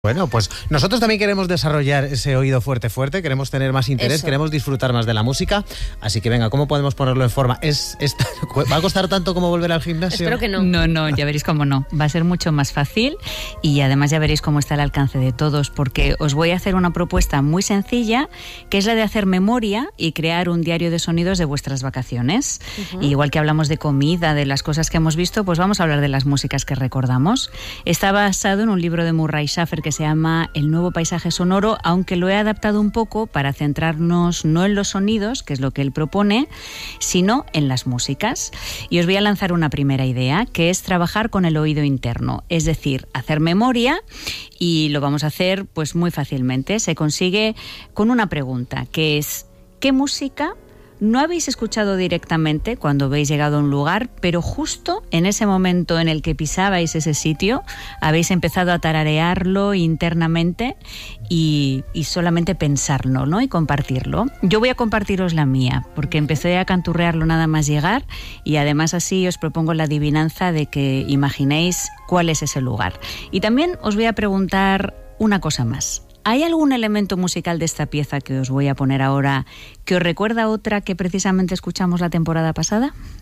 Bueno, pues nosotros también queremos desarrollar ese oído fuerte, queremos tener más interés, queremos disfrutar más de la música, así que venga, ¿cómo podemos ponerlo en forma? ¿Va a costar tanto como volver al gimnasio? Espero que no. No, ya veréis cómo no. Va a ser mucho más fácil y además ya veréis cómo está al alcance de todos, porque os voy a hacer una propuesta muy sencilla, que es la de hacer memoria y crear un diario de sonidos de vuestras vacaciones. Y igual que hablamos de comida, de las cosas que hemos visto, pues vamos a hablar de las músicas que recordamos. Está basado en un libro de Murray Schafer que se llama El nuevo paisaje sonoro, aunque lo he adaptado un poco para centrarnos no en los sonidos, que es lo que él propone, sino en las músicas. Y os voy a lanzar una primera idea, que es trabajar con el oído interno, es decir, hacer memoria, y lo vamos a hacer pues muy fácilmente. Se consigue con una pregunta, que es: ¿qué música no habéis escuchado directamente cuando habéis llegado a un lugar, pero justo en ese momento en el que pisabais ese sitio habéis empezado a tararearlo internamente y solamente pensarlo, ¿no? Y compartirlo? Yo voy a compartiros la mía, porque empecé a canturrearlo nada más llegar, y además así os propongo la adivinanza de que imaginéis cuál es ese lugar. Y también os voy a preguntar una cosa más. ¿Hay algún elemento musical de esta pieza que os voy a poner ahora que os recuerda a otra que precisamente escuchamos la temporada pasada?